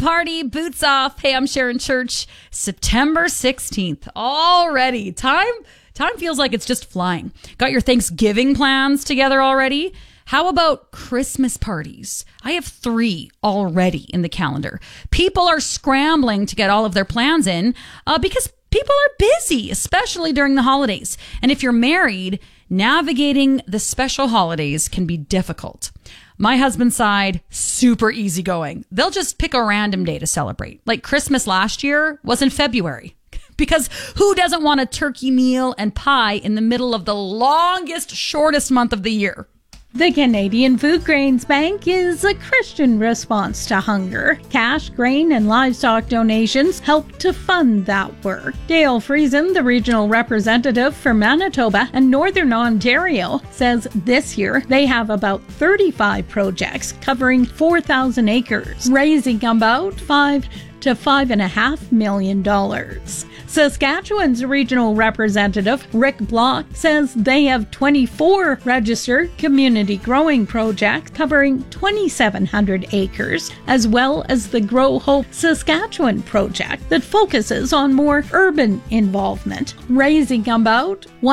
party, boots off. Hey, I'm Sharon Church. September 16th already. Time feels like it's just flying. Got your Thanksgiving plans together already? How about Christmas parties? I have 3 already in the calendar. People are scrambling to get all of their plans in because people are busy, especially during the holidays. And if you're married, navigating the special holidays can be difficult. My husband's side, super easygoing. They'll just pick a random day to celebrate. Like Christmas last year was in February. Because who doesn't want a turkey meal and pie in the middle of the longest, shortest month of the year? The Canadian Food Grains Bank is a Christian response to hunger. Cash, grain, and livestock donations help to fund that work. Dale Friesen, the regional representative for Manitoba and Northern Ontario, says this year they have about 35 projects covering 4,000 acres, raising about $5 to $5.5 million. Saskatchewan's regional representative, Rick Block, says they have 24 registered community growing projects covering 2,700 acres, as well as the Grow Hope Saskatchewan project that focuses on more urban involvement, raising about